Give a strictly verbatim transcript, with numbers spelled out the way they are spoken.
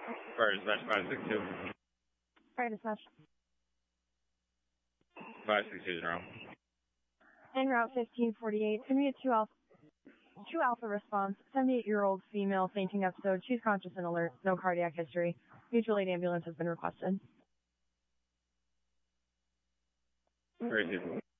Fire dispatch five six two. Fire dispatch. five six two zero. En route fifteen forty-eight. Can we get two alpha, two alpha response? seventy-eight-year-old female fainting episode. She's conscious and alert. No cardiac history. Mutual aid ambulance has been requested. Very good.